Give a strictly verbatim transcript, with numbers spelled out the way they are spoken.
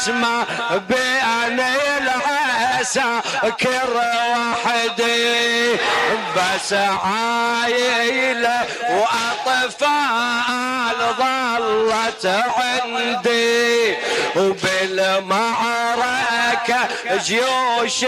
اسمع بين العساكر وحدي، بس عايلة وأطفال ظلت عندي، وبالمعركة جيوش